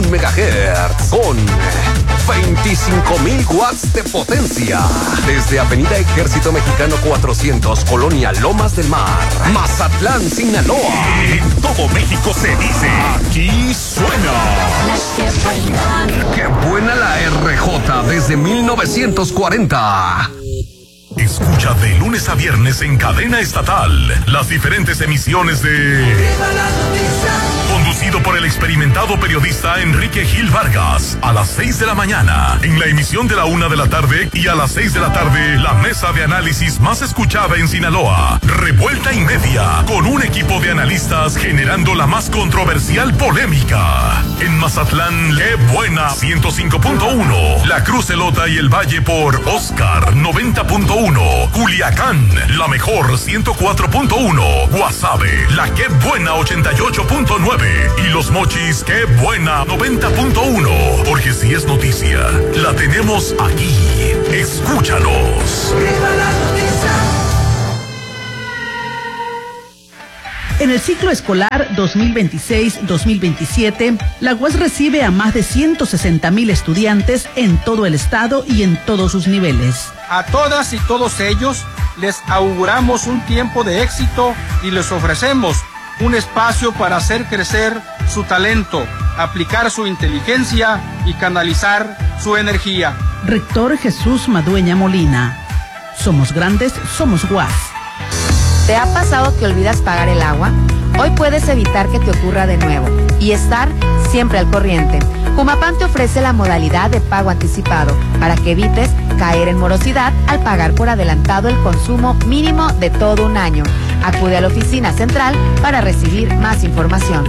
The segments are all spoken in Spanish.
MHz con 25,000 watts de potencia. Desde Avenida Ejército Mexicano 400, Colonia Lomas del Mar, Mazatlán, Sinaloa. En todo México se dice, aquí suena. ¡Qué buena la RJ desde 1940! Escucha de lunes a viernes en cadena estatal las diferentes emisiones de... Conducido por el experimentado periodista Enrique Gil Vargas, a las 6 de la mañana, en la emisión de la 1 de la tarde, y a las 6 de la tarde, la mesa de análisis más escuchada en Sinaloa, Revuelta y Media, con un equipo de analistas generando la más controversial polémica. En Mazatlán, qué buena 105.1, La Cruz, Elota y el Valle por Oscar 90.1, Culiacán, la mejor 104.1, Guasave, la qué buena 88.9 y Los Mochis, qué buena 90.1, porque si es noticia, la tenemos aquí. Escúchanos. En el ciclo escolar 2026-2027, la UAS recibe a más de 160,000 estudiantes en todo el estado y en todos sus niveles. A todas y todos ellos les auguramos un tiempo de éxito y les ofrecemos un espacio para hacer crecer su talento, aplicar su inteligencia y canalizar su energía. Rector Jesús Madueña Molina. Somos grandes, somos UAS. ¿Te ha pasado que olvidas pagar el agua? Hoy puedes evitar que te ocurra de nuevo y estar siempre al corriente. Humapam te ofrece la modalidad de pago anticipado para que evites caer en morosidad al pagar por adelantado el consumo mínimo de todo un año. Acude a la oficina central para recibir más información.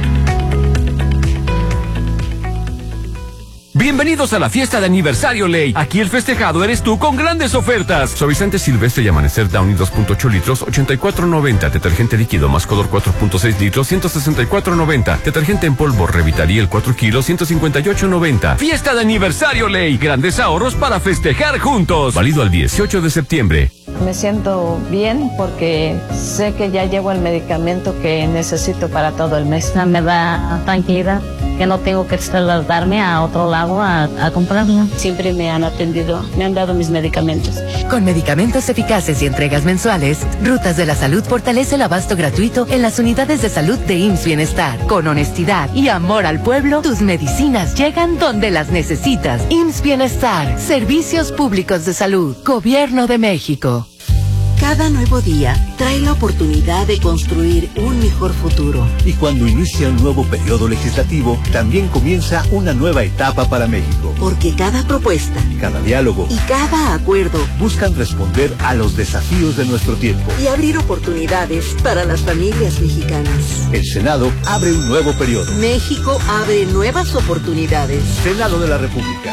Bienvenidos a la fiesta de aniversario Ley. Aquí el festejado eres tú con grandes ofertas. Suavizante Silvestre y Amanecer Downy 2.8 litros, 84.90. Detergente líquido Mascolor 4.6 litros, 164.90. Detergente en polvo Revitaliel 4 kilos, 158.90. Fiesta de aniversario Ley. Grandes ahorros para festejar juntos. Válido al 18 de septiembre. Me siento bien porque sé que ya llevo el medicamento que necesito para todo el mes. Me da tranquilidad que no tengo que trasladarme a otro lado a comprarlo. Siempre me han atendido, me han dado mis medicamentos. Con medicamentos eficaces y entregas mensuales, Rutas de la Salud fortalece el abasto gratuito en las unidades de salud de IMSS Bienestar. Con honestidad y amor al pueblo, tus medicinas llegan donde las necesitas. IMSS Bienestar, Servicios Públicos de Salud, Gobierno de México. Cada nuevo día trae la oportunidad de construir un mejor futuro. Y cuando inicia un nuevo periodo legislativo, también comienza una nueva etapa para México. Porque cada propuesta, cada diálogo y cada acuerdo buscan responder a los desafíos de nuestro tiempo y abrir oportunidades para las familias mexicanas. El Senado abre un nuevo periodo. México abre nuevas oportunidades. Senado de la República.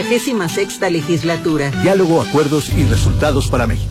66ª legislatura. Diálogo, acuerdos y resultados para México.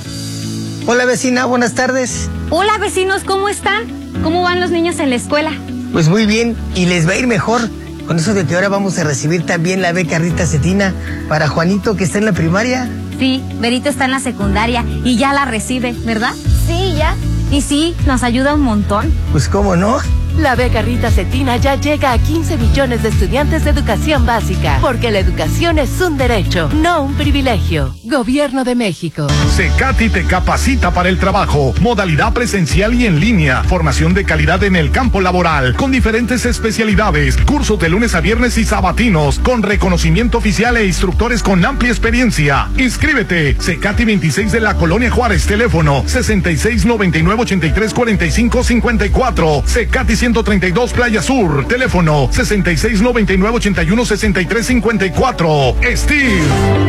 Hola vecina, buenas tardes. Hola vecinos, ¿cómo están? ¿Cómo van los niños en la escuela? Pues muy bien, y les va a ir mejor con eso de que ahora vamos a recibir también la beca Rita Cetina para Juanito que está en la primaria. Sí, Berito está en la secundaria y ya la recibe, ¿verdad? Sí, ya. Y sí, nos ayuda un montón. Pues cómo no. La beca Rita Cetina ya llega a 15 millones de estudiantes de educación básica, porque la educación es un derecho, no un privilegio. Gobierno de México. Secati te capacita para el trabajo, modalidad presencial y en línea, formación de calidad en el campo laboral, con diferentes especialidades, cursos de lunes a viernes y sabatinos, con reconocimiento oficial e instructores con amplia experiencia. Inscríbete, Secati 26 de la Colonia Juárez, teléfono 6699-834554, Secati 132 Playa Sur, teléfono 6699-816354. Steve.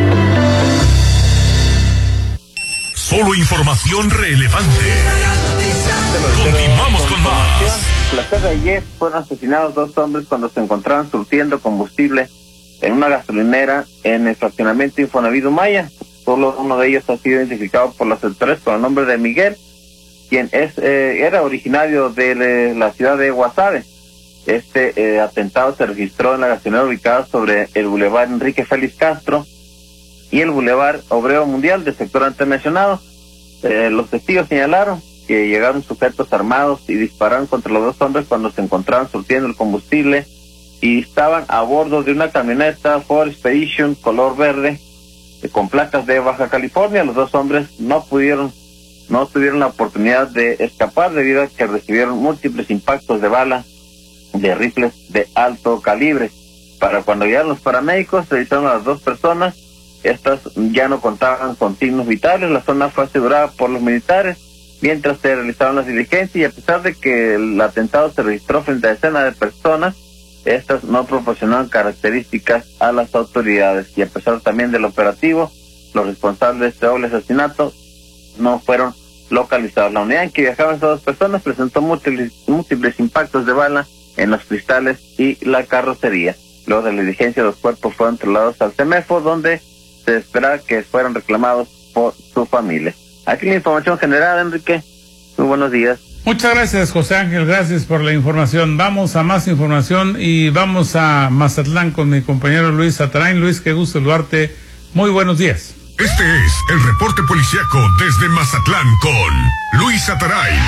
Solo información relevante. Continuamos con más. La tarde de ayer fueron asesinados 2 hombres cuando se encontraban surtiendo combustible en una gasolinera en el fraccionamiento Infonavit Maya. Solo uno de ellos ha sido identificado por las autoridades con el nombre de Miguel, quien era originario de la ciudad de Guasave. Este atentado se registró en la gasolinera ubicada sobre el Boulevard Enrique Félix Castro y el Boulevard Obrero Mundial del sector antes mencionado. Los testigos señalaron que llegaron sujetos armados y dispararon contra los 2 hombres cuando se encontraban surtiendo el combustible y estaban a bordo de una camioneta Ford Expedition color verde con placas de Baja California. Los dos hombres no tuvieron la oportunidad de escapar debido a que recibieron múltiples impactos de bala de rifles de alto calibre. Para cuando llegaron los paramédicos, revisaron a las dos personas. Estas ya no contaban con signos vitales. La zona fue asegurada por los militares mientras se realizaban las diligencias, y a pesar de que el atentado se registró frente a decenas de personas, estas no proporcionaron características a las autoridades, y a pesar también del operativo, los responsables de este doble asesinato no fueron localizados. La unidad en que viajaban estas dos personas presentó múltiples impactos de bala en los cristales y la carrocería. Luego de la diligencia, los cuerpos fueron trasladados al CEMEFO, donde se espera que fueran reclamados por su familia. Aquí la información general, Enrique. Muy buenos días. Muchas gracias, José Ángel, gracias por la información. Vamos a más información y vamos a Mazatlán con mi compañero Luis Atarain. Luis, qué gusto saludarte. Muy buenos días. Este es el reporte policíaco desde Mazatlán con Luis Atarain.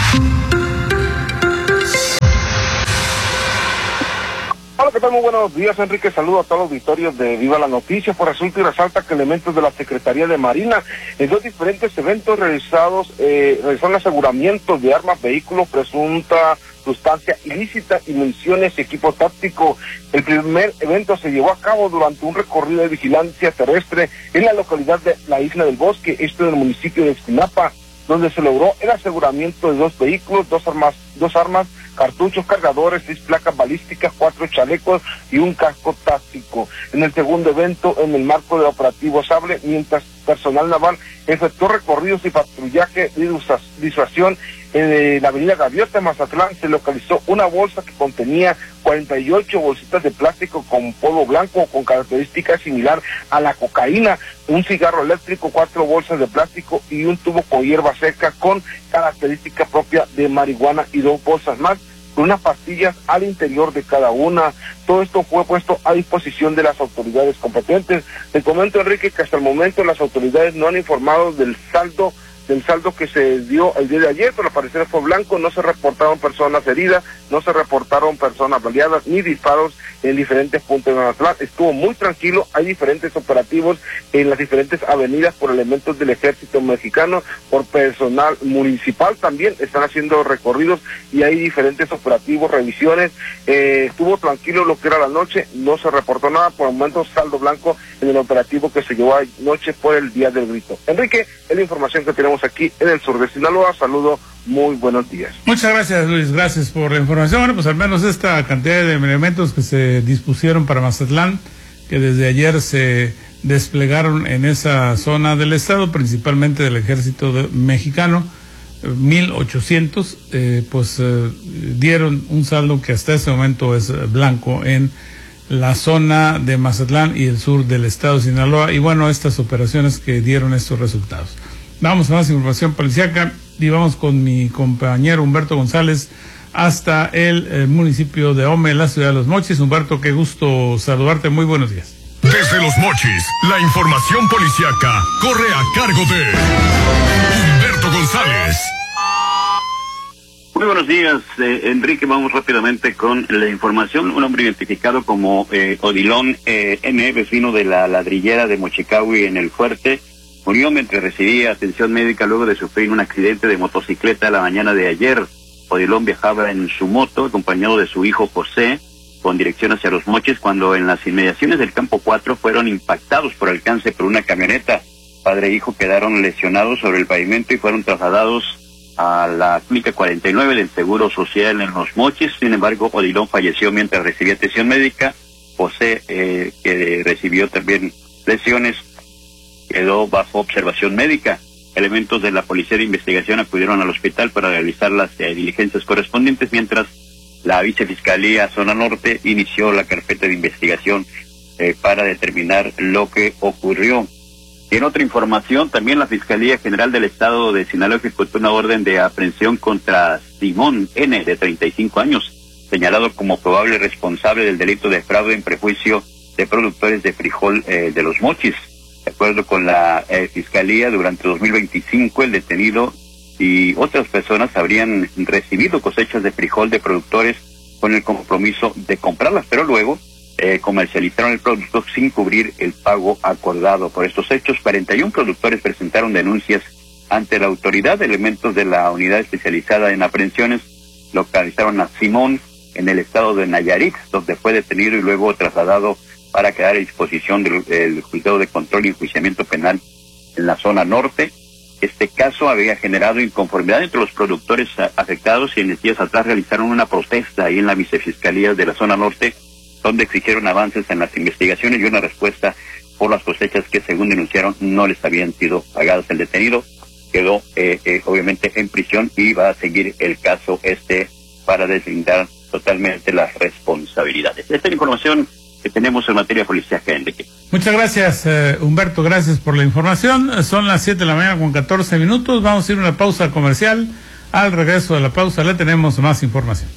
Hola, ¿qué tal? Muy buenos días, Enrique. Saludo a todos los auditorios de Viva la Noticia. Por resulta y resalta que elementos de la Secretaría de Marina en dos diferentes eventos realizaron aseguramientos de armas, vehículos, presunta sustancia ilícita y municiones y equipo táctico. El primer evento se llevó a cabo durante un recorrido de vigilancia terrestre en la localidad de la Isla del Bosque, esto en el municipio de Esquinapa, donde se logró el aseguramiento de dos vehículos, dos armas, cartuchos, cargadores, 6 placas balísticas, 4 chalecos y un casco táctico. En el segundo evento, en el marco del operativo Sable, mientras personal naval efectuó recorridos y patrullaje de disuasión en la avenida Gaviota, Mazatlán, se localizó una bolsa que contenía 48 bolsitas de plástico con polvo blanco con características similar a la cocaína, un cigarro eléctrico, 4 bolsas de plástico y un tubo con hierba seca con característica propia de marihuana y 2 bolsas más, con unas pastillas al interior de cada una. Todo esto fue puesto a disposición de las autoridades competentes. Te comento, Enrique, que hasta el momento las autoridades no han informado del saldo que se dio el día de ayer, pero al parecer fue blanco. No se reportaron personas heridas, no se reportaron personas baleadas ni disparos en diferentes puntos de Mazatlán. Estuvo muy tranquilo. Hay diferentes operativos en las diferentes avenidas por elementos del ejército mexicano, por personal municipal también están haciendo recorridos y hay diferentes operativos, revisiones. Estuvo tranquilo lo que era la noche, no se reportó nada. Por el momento saldo blanco en el operativo que se llevó anoche por el Día del Grito. Enrique, es la información que tenemos aquí en el sur de Sinaloa. Saludo, muy buenos días. Muchas gracias, Luis, gracias por la información. Bueno, pues al menos esta cantidad de elementos que se dispusieron para Mazatlán, que desde ayer se desplegaron en esa zona del estado, principalmente del ejército mexicano, 1,800, dieron un saldo que hasta este momento es blanco en la zona de Mazatlán y el sur del estado de Sinaloa, y bueno, estas operaciones que dieron estos resultados. Vamos a más información policíaca y vamos con mi compañero Humberto González hasta el municipio de Ome, la ciudad de Los Mochis. Humberto, qué gusto saludarte, muy buenos días. Desde Los Mochis, la información policíaca corre a cargo de Humberto González. Muy buenos días, Enrique. Vamos rápidamente con la información. Un hombre identificado como Odilon N., vecino de la ladrillera de Mochicahui en El Fuerte, murió mientras recibía atención médica luego de sufrir un accidente de motocicleta la mañana de ayer. Odilon viajaba en su moto acompañado de su hijo José con dirección hacia Los Mochis cuando en las inmediaciones del Campo 4 fueron impactados por alcance por una camioneta. Padre e hijo quedaron lesionados sobre el pavimento y fueron trasladados a la clínica 49 del Seguro Social en Los Mochis. Sin embargo, Odilon falleció mientras recibía atención médica. José, que recibió también lesiones, quedó bajo observación médica. Elementos de la Policía de Investigación acudieron al hospital para realizar las diligencias correspondientes, mientras la Vicefiscalía Zona Norte inició la carpeta de investigación para determinar lo que ocurrió. Y en otra información, también la Fiscalía General del Estado de Sinaloa ejecutó una orden de aprehensión contra Simón N., de 35 años, señalado como probable responsable del delito de fraude en prejuicio de productores de frijol de Los Mochis. De acuerdo con la Fiscalía, durante 2025 el detenido y otras personas habrían recibido cosechas de frijol de productores con el compromiso de comprarlas, pero luego comercializaron el producto sin cubrir el pago acordado. Por estos hechos, 41 productores presentaron denuncias ante la autoridad. Elementos de la unidad especializada en aprehensiones localizaron a Simón en el estado de Nayarit, donde fue detenido y luego trasladado para quedar a disposición del Juzgado de Control y Enjuiciamiento Penal en la zona norte. Este caso había generado inconformidad entre los productores afectados y en días atrás realizaron una protesta ahí en la vicefiscalía de la zona norte, donde exigieron avances en las investigaciones y una respuesta por las cosechas que, según denunciaron, no les habían sido pagadas. El detenido quedó obviamente en prisión y va a seguir el caso para deslindar totalmente las responsabilidades. Esta es la información que tenemos en materia policíaca, Enrique. Muchas gracias, Humberto, gracias por la información. Son las 7:14 a.m. Vamos a ir a una pausa comercial. Al regreso de la pausa le tenemos más información.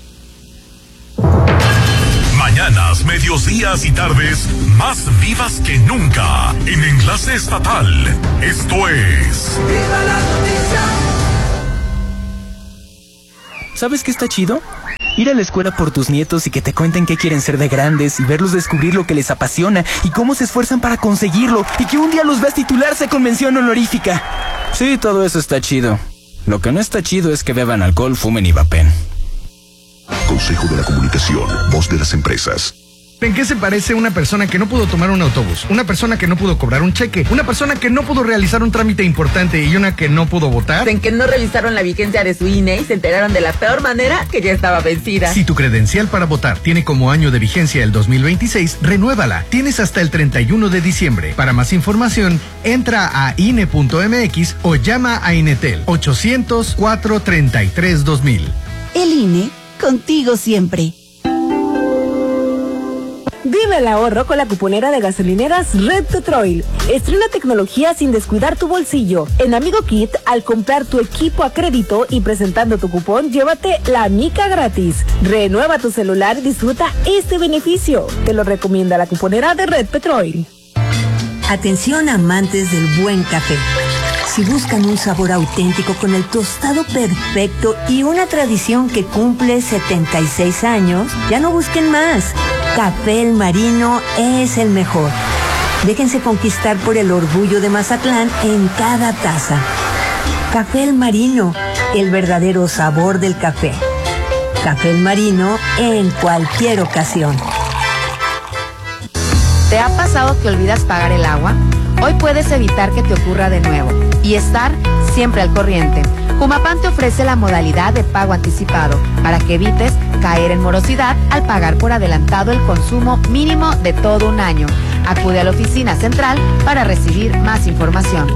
Mañanas, medios días y tardes más vivas que nunca en Enlace Estatal. Esto es ¡Viva la noticia! ¿Sabes qué está chido? Ir a la escuela por tus nietos y que te cuenten qué quieren ser de grandes y verlos descubrir lo que les apasiona y cómo se esfuerzan para conseguirlo y que un día los veas titularse con mención honorífica. Sí, todo eso está chido. Lo que no está chido es que beban alcohol, fumen y vapen. Consejo de la Comunicación, voz de las empresas. ¿En qué se parece una persona que no pudo tomar un autobús? Una persona que no pudo cobrar un cheque, una persona que no pudo realizar un trámite importante y una que no pudo votar. En que no revisaron la vigencia de su INE y se enteraron de la peor manera que ya estaba vencida. Si tu credencial para votar tiene como año de vigencia el 2026, renuévala. Tienes hasta el 31 de diciembre. Para más información, entra a INE.mx o llama a Inetel 800-433-2000. El INE, contigo siempre. Vive el ahorro con la cuponera de gasolineras Red Petrol. Estrena tecnología sin descuidar tu bolsillo. En Amigo Kit, al comprar tu equipo a crédito y presentando tu cupón, llévate la mica gratis. Renueva tu celular y disfruta este beneficio. Te lo recomienda la cuponera de Red Petrol. Atención amantes del buen café. Si buscan un sabor auténtico con el tostado perfecto y una tradición que cumple 76 años, ya no busquen más. Café El Marino es el mejor. Déjense conquistar por el orgullo de Mazatlán en cada taza. Café El Marino, el verdadero sabor del café. Café El Marino en cualquier ocasión. ¿Te ha pasado que olvidas pagar el agua? Hoy puedes evitar que te ocurra de nuevo y estar siempre al corriente. Humapam te ofrece la modalidad de pago anticipado para que evites caer en morosidad al pagar por adelantado el consumo mínimo de todo un año. Acude a la oficina central para recibir más información.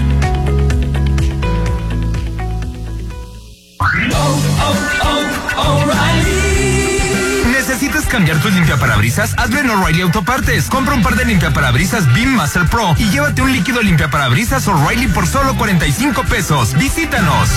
¿Necesitas cambiar tu limpiaparabrisas? Hazlo en O'Reilly Autopartes. Compra un par de limpiaparabrisas Beam Master Pro y llévate un líquido limpiaparabrisas O'Reilly por solo 45 pesos. Visítanos.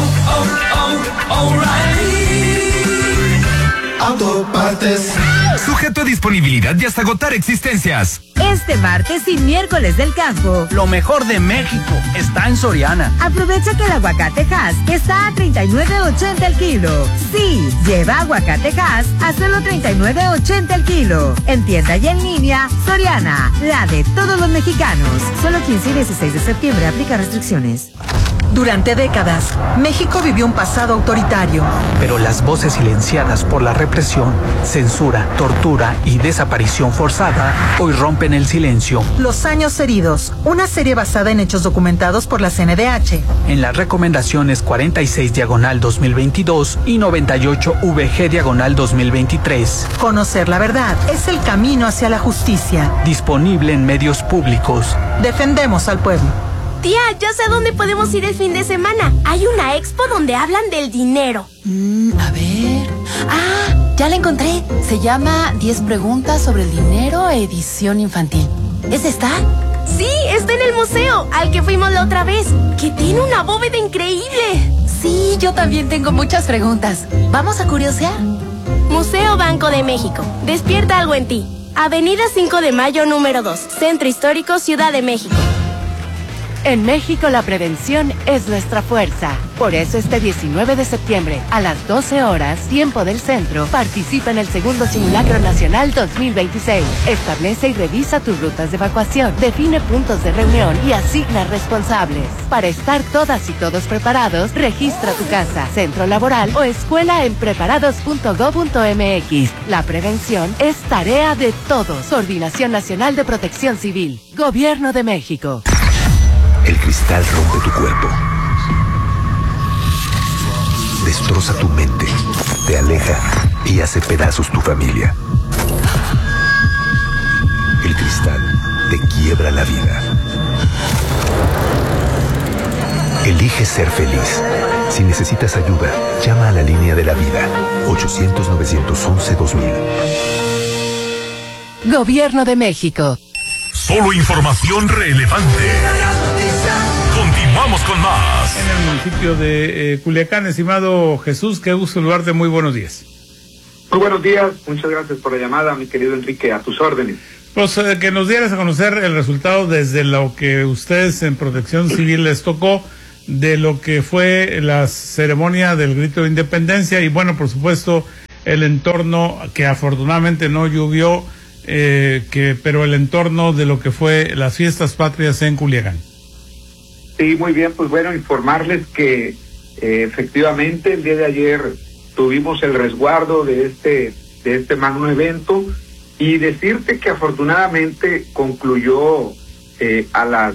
O'Reilly Autopartes. Sujeto a disponibilidad y hasta agotar existencias. Este martes y miércoles del campo, lo mejor de México está en Soriana. Aprovecha que el aguacate Hass está a $39.80 el kilo. Sí, lleva aguacate Hass a solo $39.80 el kilo. En tienda y en línea, Soriana, la de todos los mexicanos. Solo 15 y 16 de septiembre, aplica restricciones. Durante décadas, México vivió un pasado autoritario. Pero las voces silenciadas por la represión, censura, tortura y desaparición forzada hoy rompen el silencio. Los años heridos, una serie basada en hechos documentados por la CNDH. En las recomendaciones 46/2022 y 98/VG/2023. Conocer la verdad es el camino hacia la justicia. Disponible en medios públicos. Defendemos al pueblo. Tía, ya sé a dónde podemos ir el fin de semana. Hay una expo donde hablan del dinero. A ver. Ah, ya la encontré. Se llama 10 preguntas sobre el dinero, edición infantil. ¿Es esta? Sí, está en el museo, al que fuimos la otra vez, que tiene una bóveda increíble. Sí, yo también tengo muchas preguntas. ¿Vamos a curiosear? Museo Banco de México. Despierta algo en ti. Avenida 5 de Mayo, número 2. Centro Histórico, Ciudad de México. En México la prevención es nuestra fuerza. Por eso este 19 de septiembre, a las 12 horas, tiempo del centro, participa en el segundo Simulacro Nacional 2026. Establece y revisa tus rutas de evacuación, define puntos de reunión y asigna responsables. Para estar todas y todos preparados, registra tu casa, centro laboral o escuela en preparados.go.mx. La prevención es tarea de todos. Coordinación Nacional de Protección Civil. Gobierno de México. El cristal rompe tu cuerpo. Destroza tu mente. Te aleja y hace pedazos tu familia. El cristal te quiebra la vida. Elige ser feliz. Si necesitas ayuda, llama a la línea de la vida. 800-911-2000. Gobierno de México. Solo información relevante. Continuamos con más. En el municipio de Culiacán, estimado Jesús, qué gusto saludarte, muy buenos días. Muy buenos días, muchas gracias por la llamada, mi querido Enrique, a tus órdenes. Pues que nos dieras a conocer el resultado desde lo que ustedes en Protección Civil les tocó, de lo que fue la ceremonia del grito de independencia y bueno, por supuesto, el entorno que afortunadamente no llovió, pero el entorno de lo que fue las fiestas patrias en Culiacán. Sí, muy bien, pues bueno, informarles que efectivamente el día de ayer tuvimos el resguardo de este magno evento y decirte que afortunadamente concluyó a la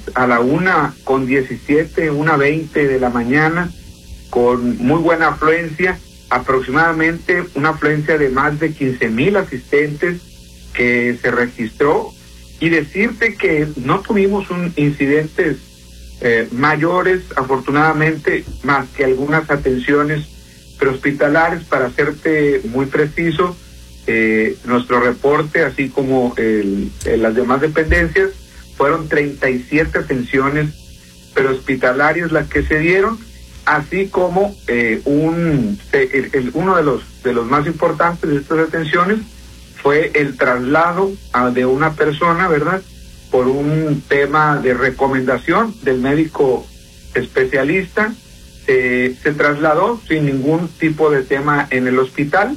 1:17, 1:20 de la mañana, con muy buena afluencia, aproximadamente una afluencia de más de 15,000 asistentes que se registró, y decirte que no tuvimos incidentes mayores, afortunadamente, más que algunas atenciones prehospitalarias. Para hacerte muy preciso, nuestro reporte, así como las demás dependencias, fueron 37 atenciones prehospitalarias las que se dieron, así como uno de los más importantes de estas atenciones fue el traslado de una persona, ¿verdad?, por un tema de recomendación del médico especialista. Se trasladó sin ningún tipo de tema en el hospital.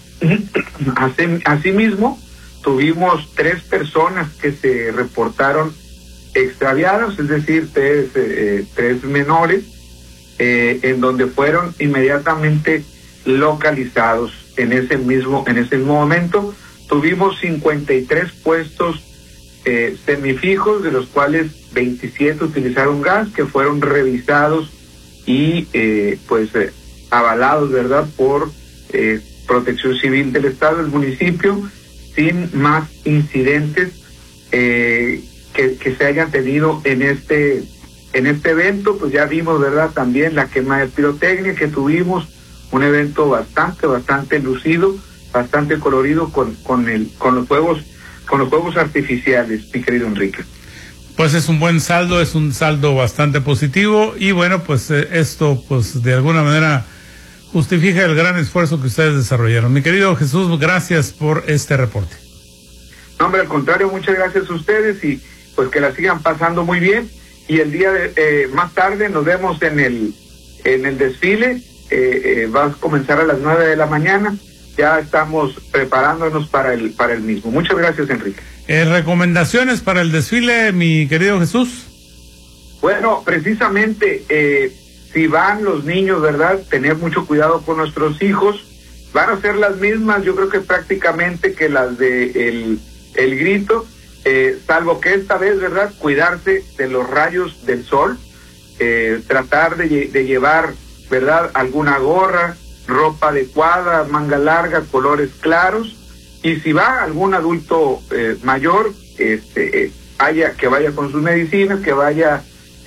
Asimismo, tuvimos 3 personas que se reportaron extraviadas, es decir, tres menores, en donde fueron inmediatamente localizados en ese mismo momento. Tuvimos 53 puestos semifijos, de los cuales 27 utilizaron gas, que fueron revisados y avalados, ¿verdad?, por Protección Civil del Estado, del municipio, sin más incidentes que se hayan tenido en este evento. Pues ya vimos, ¿verdad?, también la quema de pirotecnia que tuvimos, un evento bastante lucido, bastante colorido con los fuegos artificiales, mi querido Enrique. Pues es un buen saldo, es un saldo bastante positivo y bueno, pues esto pues de alguna manera justifica el gran esfuerzo que ustedes desarrollaron. Mi querido Jesús, gracias por este reporte. No, hombre, al contrario, muchas gracias a ustedes y pues que la sigan pasando muy bien, y el día más tarde nos vemos en el desfile. Va a comenzar a las 9 de la mañana. Ya estamos preparándonos para el mismo. Muchas gracias, Enrique. ¿Recomendaciones para el desfile, mi querido Jesús? Bueno, precisamente, si van los niños, ¿verdad?, tener mucho cuidado con nuestros hijos. Van a ser las mismas, yo creo que prácticamente que las de el grito, salvo que esta vez, ¿verdad?, cuidarse de los rayos del sol, tratar de llevar, ¿verdad?, alguna gorra, ropa adecuada, manga larga, colores claros, y si va algún adulto mayor, que vaya con sus medicinas, que vaya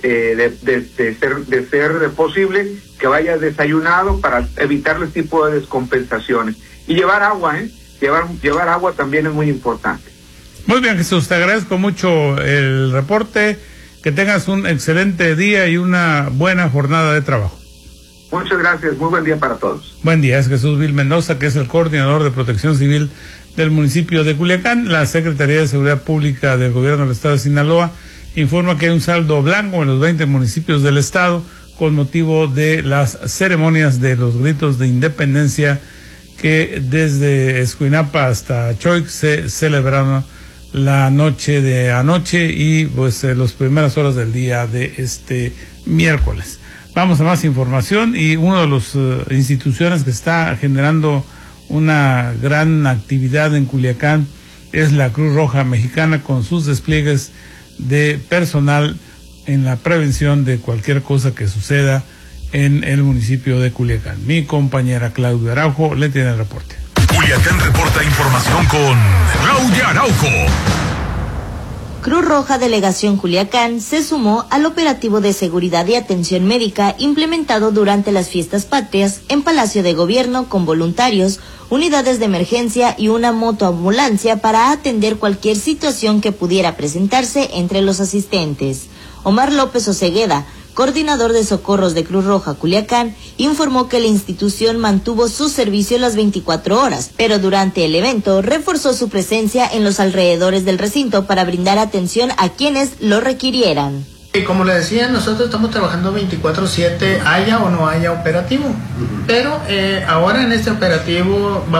de ser posible, que vaya desayunado para evitar el tipo de descompensaciones, y llevar agua, llevar agua también es muy importante. Muy bien, Jesús, te agradezco mucho el reporte, que tengas un excelente día y una buena jornada de trabajo. Muchas gracias, muy buen día para todos. Buen día, es Jesús Vil Mendoza, que es el coordinador de Protección Civil del municipio de Culiacán. La Secretaría de Seguridad Pública del Gobierno del Estado de Sinaloa informa que hay un saldo blanco en los 20 municipios del estado con motivo de las ceremonias de los gritos de independencia que desde Escuinapa hasta Choix se celebraron la noche de anoche y pues las primeras horas del día de este miércoles. Vamos a más información y una de las instituciones que está generando una gran actividad en Culiacán es la Cruz Roja Mexicana con sus despliegues de personal en la prevención de cualquier cosa que suceda en el municipio de Culiacán. Mi compañera Claudia Araujo le tiene el reporte. Culiacán reporta información con Claudia Araujo. Cruz Roja Delegación Culiacán se sumó al operativo de seguridad y atención médica implementado durante las fiestas patrias en Palacio de Gobierno con voluntarios, unidades de emergencia y una motoambulancia para atender cualquier situación que pudiera presentarse entre los asistentes. Omar López Osegueda, coordinador de socorros de Cruz Roja Culiacán, informó que la institución mantuvo su servicio las 24 horas, pero durante el evento reforzó su presencia en los alrededores del recinto para brindar atención a quienes lo requirieran. Como le decía, nosotros estamos trabajando 24/7, haya o no haya operativo, pero ahora en este operativo